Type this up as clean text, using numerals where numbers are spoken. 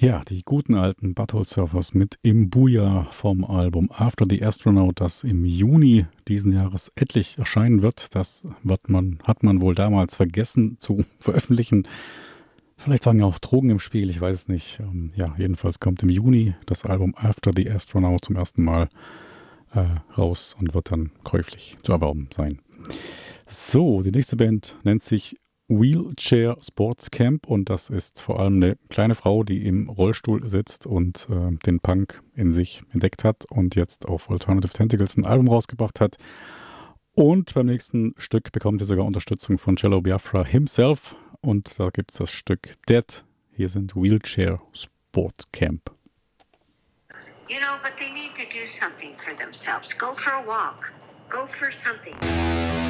Ja, die guten alten Butthole Surfers mit Imbuya vom Album After the Astronaut, das im Juni diesen Jahres endlich erscheinen wird. Hat man wohl damals vergessen zu veröffentlichen. Vielleicht waren ja auch Drogen im Spiel, ich weiß es nicht. Ja, jedenfalls kommt im Juni das Album After the Astronaut zum ersten Mal raus und wird dann käuflich zu erwerben sein. So, die nächste Band nennt sich Wheelchair Sports Camp und das ist vor allem eine kleine Frau, die im Rollstuhl sitzt und den Punk in sich entdeckt hat und jetzt auf Alternative Tentacles ein Album rausgebracht hat. Und beim nächsten Stück bekommt ihr sogar Unterstützung von Jello Biafra himself und da gibt es das Stück Dead. Hier sind Wheelchair Sport Camp. You know, but they need to do something for themselves. Go for a walk. Go for something.